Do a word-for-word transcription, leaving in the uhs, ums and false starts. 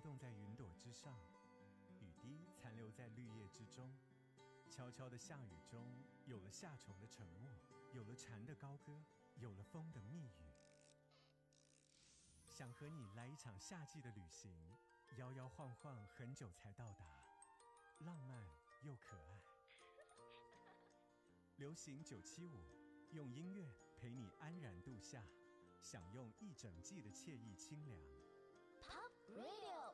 动在云朵之上，雨滴残留在绿叶之中。悄悄的下雨中，有了夏虫的沉默，有了蝉的高歌，有了风的密语。想和你来一场夏季的旅行，摇摇晃晃很久才到达，浪漫又可爱。流行九七五，用音乐陪你安然度夏，享用一整季的惬意清凉。 Pop Radio。